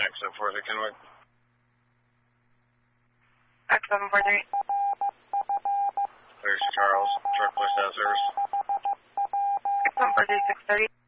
X743 Kennewick. X743. Clear to Charles. Truck push out service. X743 630.